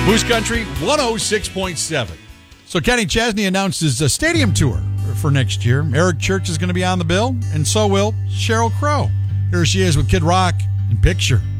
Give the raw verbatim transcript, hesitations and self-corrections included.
Moose Country one oh six point seven. So Kenny Chesney announced his uh, stadium tour for next year. Eric Church is going to be on the bill, and so will Sheryl Crow. Here she is with Kid Rock and Picture.